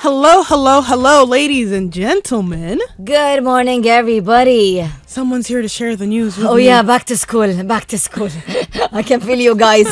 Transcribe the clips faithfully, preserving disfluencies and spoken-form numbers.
Hello, hello, hello, ladies and gentlemen. Good morning, everybody. Someone's here to share the news with Oh, me. yeah, back to school. Back to school. I can feel you guys.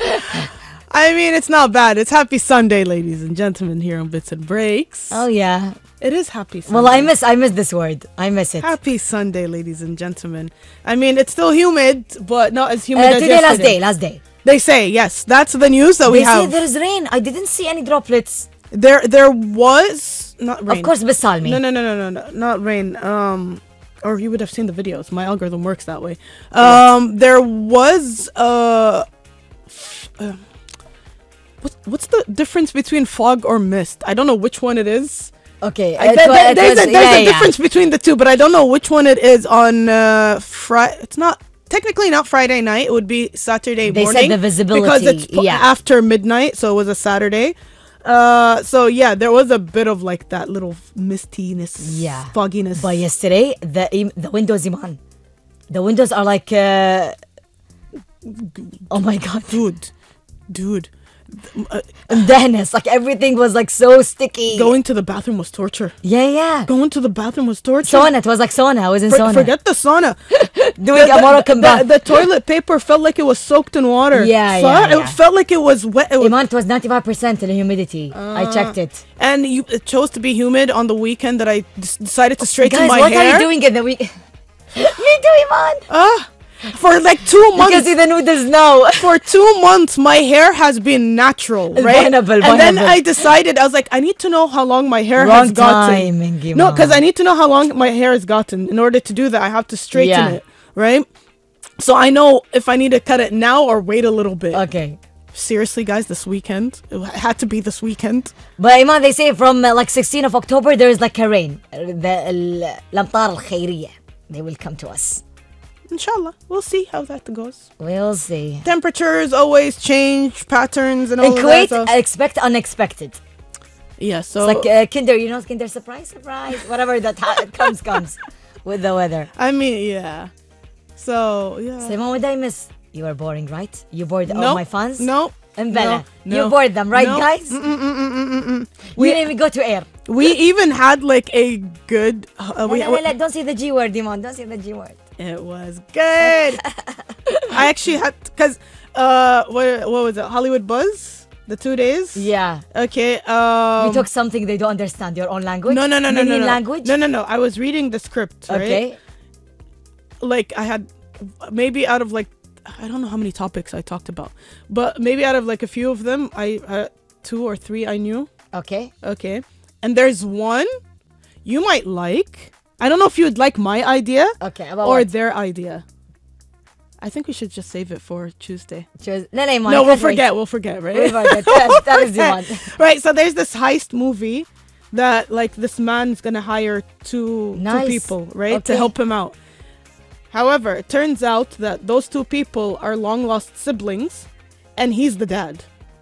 I mean, it's not bad. It's happy Sunday, ladies and gentlemen, here on Bits and Breaks. Oh, yeah. It is happy Sunday. Well, I miss I miss this word. I miss it. Happy Sunday, ladies and gentlemen. I mean, it's still humid, but not as humid Uh, as today, yesterday. last day, last day. They say, yes. That's the news that we They say have. there's rain. I didn't see any droplets. There there was... Not rain. Of course, Bisalmi. No, no, no, no, no, no. Not rain. Um... Or you would have seen the videos. My algorithm works that way. Um, there was uh, f- uh, what, what's the difference between fog or mist? I don't know which one it is. Okay. I, it there- wa- there- it there's was- a, there's yeah, a yeah. difference between the two, but I don't know which one it is on uh, Friday. It's not technically not Friday night. It would be Saturday They said morning. the visibility, because it's po- yeah. after midnight, so it was a Saturday. Uh, so yeah, there was a bit of like that little mistiness, Yeah. fogginess. But yesterday, the im- the windows, Iman. The windows are like... Uh, oh, my God. dude, dude. Uh, Dennis, like everything was like so sticky. going to the bathroom was torture. Yeah, yeah. Going to the bathroom was torture. Sauna. It was like sauna. I was in For- sauna. forget the sauna. Doing a Moroccan the, bath. the toilet paper felt like it was soaked in water. Yeah, So yeah, It yeah. felt like it was wet. It was, Iman, it was ninety-five percent in the humidity. I checked it. and you, it chose to be humid on the weekend that I d- decided to straighten Guys, my what hair. are you doing in the week? Me too, Iman. Ah, for like two You months. can see the noodles now. For two months, my hair has been natural, right? Vulnerable, and then vulnerable. I decided, I was like, I need to know how long my hair Wrong has gotten. timing, Iman. No, because I need to know how long my hair has gotten. In order to do that, I have to straighten Yeah. it, right? So I know if I need to cut it now or wait a little bit. Okay. Seriously, guys, this weekend, it had to be this weekend. But Iman, they say from uh, like sixteenth of October, there is like a rain. The الأمطار الخيرية. They will come to us. Inshallah, we'll see how that goes. We'll see. Temperatures always change, patterns and all In of Kuwait, that. So, expect unexpected. yeah, so It's like uh, Kinder, you know, Kinder surprise, surprise, whatever that ha- comes, comes with the weather. I mean, yeah. So yeah. Simon, what I miss? You are boring, right? You bored all No, my fans? no, And Bella, no, you no, bored them, right, no. guys? Mm-mm-mm-mm-mm-mm. We We didn't even go to air. we even had like a good. Uh, No, we, no, no, no, don't say the G word, Dimon. Don't say the G word. It was good. I actually had because uh, what what was it? Hollywood Buzz, the two days. Yeah. Okay. Um, You took something they don't understand, your own language? no, no, no, no, no, Indian no. language? No, no, no. I was reading the script. Right? Okay. Like I had maybe out of like I don't know how many topics I talked about, but maybe out of like a few of them, I uh, two or three I knew. Okay. Okay, and there's one you might like. I don't know if you would like my idea Okay. About or what? their idea. I think we should just save it for Tuesday. Choose- No, no, Iman, no, I we'll can't wait. forget. We'll forget, right? We'll forget. Tell- tell us, Dimon. Right. So there's this heist movie that like this man's gonna hire two Nice. two people, right, to Okay. help him out. However, it turns out that those two people are long lost siblings, and he's the dad.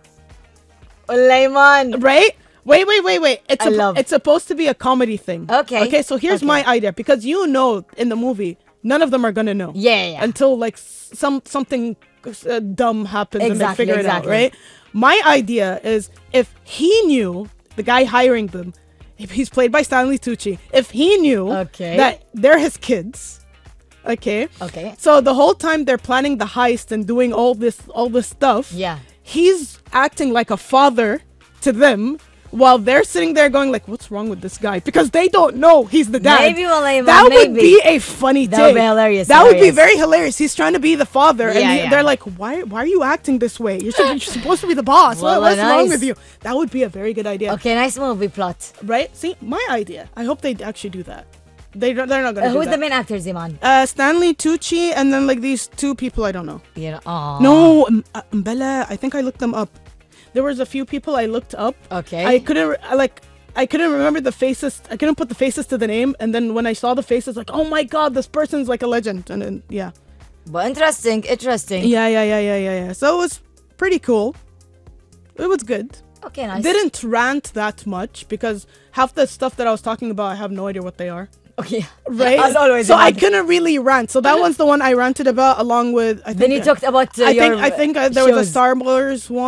Wallah, Iman. Right? Wait, wait, wait, wait. It's I a, love- it's supposed to be a comedy thing. Okay. Okay. So here's Okay. my idea because you know in the movie none of them are gonna know. Yeah, yeah, yeah. Until like s- some something uh, dumb happens and they Exactly, figure exactly. it out, right? My idea is if he knew the guy hiring them, if he's played by Stanley Tucci, if he knew Okay. that they're his kids, okay. Okay. So the whole time they're planning the heist and doing all this all this stuff, Yeah. he's acting like a father to them while they're sitting there going like, what's wrong with this guy? Because they don't know he's the dad. Maybe, Wallah, Iman, that would maybe. be a funny That would take. be hilarious, That would be hilarious. very hilarious. He's trying to be the father, and Yeah, he- yeah. they're like, why why are you acting this way? You're, sup- you're supposed to be the boss. What- Wallah, what's wrong nice. with you? That would be a very good idea. Okay, nice movie plot. Right? See, my idea. I hope they actually do that. They, they're not going to Uh, do who's that. the main actors, Iman? Uh, Stanley Tucci, and then like these two people I don't know. You know, aw. No, M- uh, Mbella, I think I looked them up. There was a few people I looked up. Okay. I couldn't re- I, like I couldn't remember the faces. I couldn't put the faces to the name, and then when I saw the faces, like, oh my god, this person's like a legend. And then yeah, But interesting, interesting. yeah, yeah, yeah, yeah, yeah, yeah. So it was pretty cool. It was good. Okay, nice. Didn't rant that much because half the stuff that I was talking about, I have no idea what they are. Okay. Right? As always. So I Iman. couldn't really rant. So that one's the one I ranted about, along with. I think Then you talked about uh, I your think I think uh, there was a shows. Star Wars one.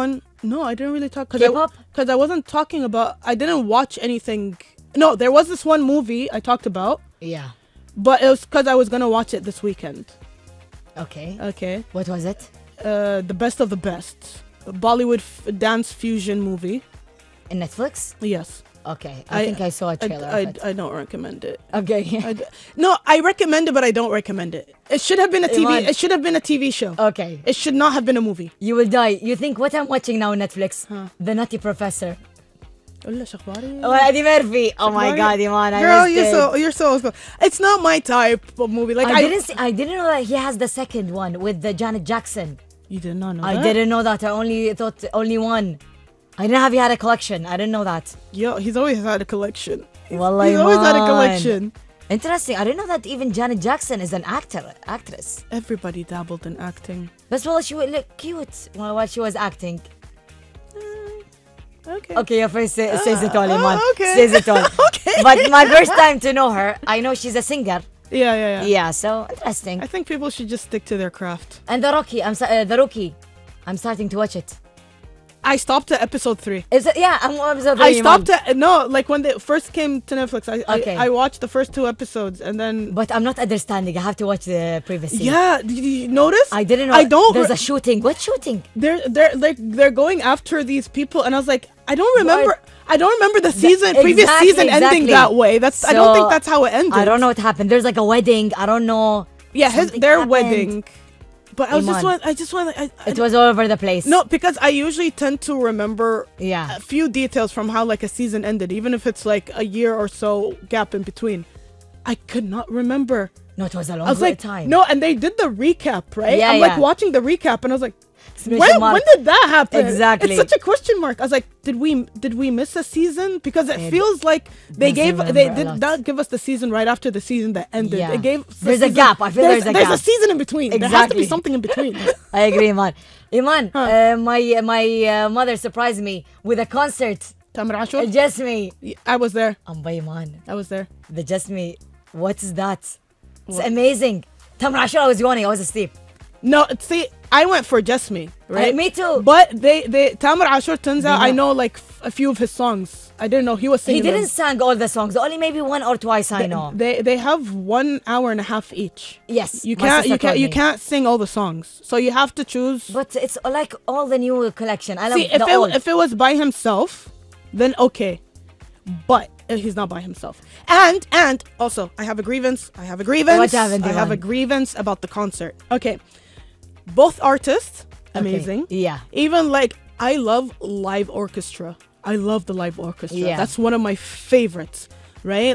No, I didn't really talk. Cause K-pop? Because I, I wasn't talking about... I didn't watch anything... No, there was this one movie I talked about. Yeah. But it was because I was going to watch it this weekend. Okay. Okay. What was it? Uh, the best of the best. A Bollywood f- dance fusion movie. In Netflix? Yes. Okay. I, I- think I saw a I, trailer I, of it. I don't recommend it. Okay. I d- no, I recommend it, but I don't recommend it. It should have been a T V. Iman. It should have been a T V show. okay. It should not have been a movie. You will die. You think what I'm watching now on Netflix? Huh. The Nutty Professor. ولا شخباري؟ Oh, Eddie Murphy. Oh my Shakbari? God, Iman. I Girl, missed you're it. so you're so old. It's not my type of movie. Like I, I, didn't see, I didn't know that he has the second one with the Janet Jackson. You did not know I that? didn't know that. I only thought only one. I didn't have he had a collection. I didn't know that. Yo, he's always had a collection. He's, Wallahi, he's always had a man. collection. Interesting. I didn't know that even Janet Jackson is an actor, actress. Everybody dabbled in acting. But well, she would look cute while while she was acting. Okay. Okay, your face say, says it all, Uh, Iman. oh, okay. Says it all. Okay. But my first time to know her, I know she's a singer. Yeah, yeah, yeah. Yeah, so interesting. I think people should just stick to their craft. And the Rocky, I'm sta- uh, the Rookie. I'm starting to watch it. I stopped at episode three. Is it? Yeah, I'm. I'm so I stopped at no, like when they first came to Netflix. I, Okay. I I watched the first two episodes and then But I'm not understanding. I have to watch the previous scene. yeah. Did you notice? I didn't know. I don't. There's re- a shooting. What shooting? they're they're like they're going after these people, and I was like, I don't remember. I don't remember the season, previous exactly, season ending exactly. that way. That's I don't think So, that's how it ended. I don't know what happened. There's like a wedding. I don't know. Yeah, his, Something their happened. wedding. But I was just Iman. want. I just want. I, I, It was all over the place. no, because I usually tend to remember Yeah. a few details from how like a season ended, even if it's like a year or so gap in between. I could not remember. No, it was a long I was like, time. no, and they did the recap, right? Yeah, I'm like yeah. watching the recap, and I was like, Exclamation when, mark. when did that happen? Exactly. It's such a question mark. I was like, did we did we miss a season? Because it I feels like they doesn't gave remember they a did lot. not give us the season right after the season that ended. Yeah. It gave us the There's a season- gap. I feel there's a there's gap. a season in between. There has to Exactly. be something in between. I agree, Iman. Iman, Huh. uh, my my uh, mother surprised me with a concert. Tamar Uh, Ashur? Just me. I was there. Um, by Iman. I was there. The Just Me. What is that? It's What? amazing. Tamar Ashur, I was yawning. I was asleep. No, see, I went for Just Me, right? Uh, me too. But they, they, Tamar Ashur, turns out They I know. know like f- a few of his songs. I didn't know he was He singing. didn't them. sing all the songs. Only maybe one or twice I know. They they have one hour and a half each. Yes. You my can't sister you can't told you me. can't sing all the songs. So you have to choose. But it's like all the new collection. I love See, if the it old. if it was by himself, then okay. But uh, he's not by himself. And and also, I have a grievance. I have a grievance. What happened, I have a Iman? grievance about the concert. Okay. Both artists, Okay. amazing. Yeah. Even like I love live orchestra. I love the live orchestra. Yeah. That's one of my favorites, right?